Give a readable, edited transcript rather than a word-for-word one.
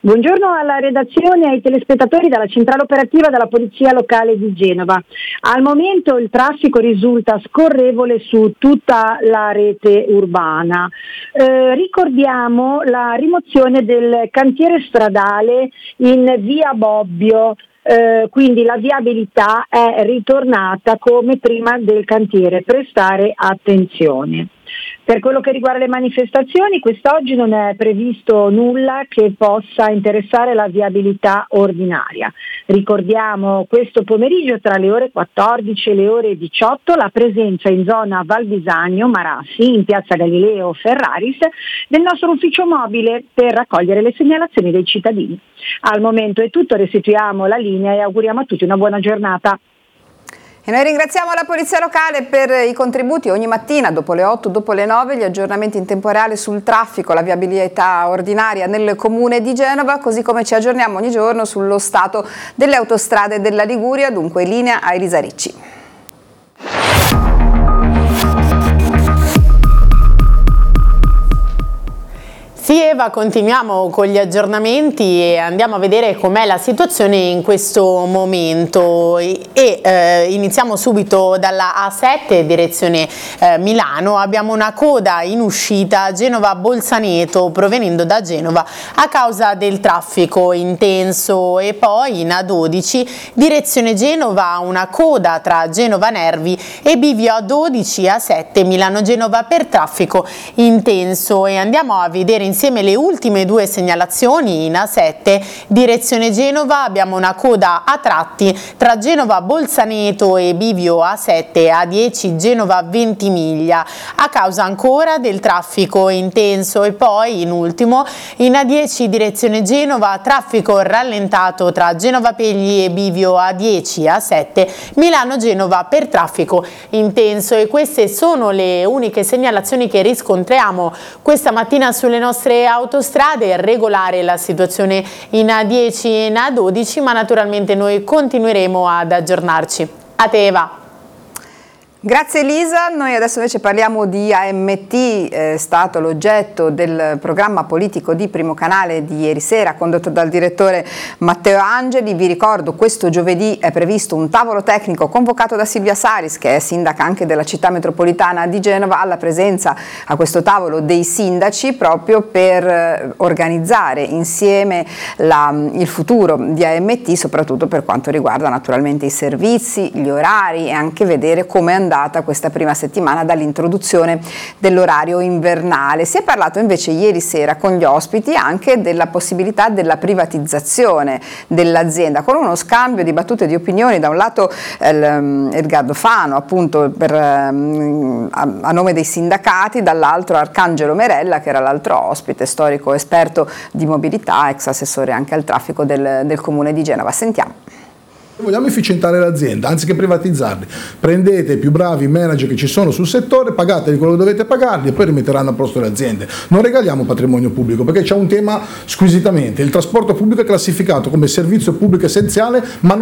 Buongiorno alla redazione e ai telespettatori dalla centrale operativa della Polizia Locale di Genova. Al momento il traffico risulta scorrevole su tutta la rete urbana. Ricordiamo la rimozione del cantiere stradale in via Bobbio. Quindi la viabilità è ritornata come prima del cantiere, prestare attenzione. Per quello che riguarda le manifestazioni, quest'oggi non è previsto nulla che possa interessare la viabilità ordinaria. Ricordiamo questo pomeriggio tra le ore 14 e le ore 18 la presenza in zona Val Bisagno, Marassi, in piazza Galileo Ferraris, del nostro ufficio mobile per raccogliere le segnalazioni dei cittadini. Al momento è tutto, restituiamo la linea e auguriamo a tutti una buona giornata. E noi ringraziamo la Polizia Locale per i contributi ogni mattina, dopo le 8, dopo le 9, gli aggiornamenti in tempo reale sul traffico, la viabilità ordinaria nel comune di Genova, così come ci aggiorniamo ogni giorno sullo stato delle autostrade della Liguria. Dunque linea a Elisa Ricci. Sì Eva, continuiamo con gli aggiornamenti e andiamo a vedere com'è la situazione in questo momento e iniziamo subito dalla A7 direzione Milano. Abbiamo una coda in uscita Genova-Bolzaneto provenendo da Genova a causa del traffico intenso, e poi in A12 direzione Genova una coda tra Genova Nervi e bivio A12 A7 Milano-Genova per traffico intenso. E andiamo a vedere insieme le ultime due segnalazioni. In A7 direzione Genova abbiamo una coda a tratti tra Genova Bolzaneto e bivio A7 A10 Genova Ventimiglia a causa ancora del traffico intenso. E poi in ultimo in A10 direzione Genova traffico rallentato tra Genova Pegli e bivio A10 A7 Milano Genova per traffico intenso. E queste sono le uniche segnalazioni che riscontriamo questa mattina sulle nostre autostrade. Regolare la situazione in A10 e in A12, ma naturalmente noi continueremo ad aggiornarci. A te Eva. Grazie Elisa, noi adesso invece parliamo di AMT, è stato l'oggetto del programma politico di Primo Canale di ieri sera condotto dal direttore Matteo Angeli. Vi ricordo, questo giovedì è previsto un tavolo tecnico convocato da Silvia Saris, che è sindaca anche della città metropolitana di Genova, alla presenza a questo tavolo dei sindaci proprio per organizzare insieme il futuro di AMT, soprattutto per quanto riguarda naturalmente i servizi, gli orari e anche vedere come è andata questa prima settimana dall'introduzione dell'orario invernale. Si è parlato invece ieri sera con gli ospiti anche della possibilità della privatizzazione dell'azienda, con uno scambio di battute di opinioni. Da un lato Edgardo Fano appunto a nome dei sindacati, dall'altro Arcangelo Merella che era l'altro ospite, storico esperto di mobilità, ex assessore anche al traffico del comune di Genova. Sentiamo. Vogliamo efficientare l'azienda, anziché privatizzarli. Prendete i più bravi manager che ci sono sul settore, pagateli quello che dovete pagarli e poi rimetteranno a posto le aziende. Non regaliamo patrimonio pubblico, perché c'è un tema squisitamente: il trasporto pubblico è classificato come servizio pubblico essenziale, ma